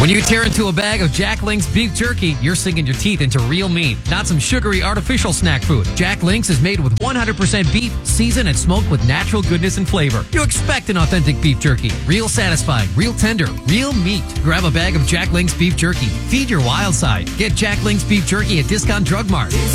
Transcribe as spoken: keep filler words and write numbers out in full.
When you tear into a bag of Jack Link's beef jerky, you're sinking your teeth into real meat, not some sugary artificial snack food. Jack Link's is made with one hundred percent beef, seasoned and smoked with natural goodness and flavor. You expect an authentic beef jerky. Real satisfying, real tender, real meat. Grab a bag of Jack Link's beef jerky. Feed your wild side. Get Jack Link's beef jerky at Discount Drug Mart.